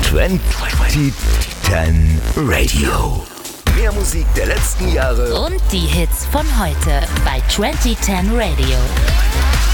2010 Radio. Mehr Musik der letzten Jahre und die Hits von heute bei 2010 Radio.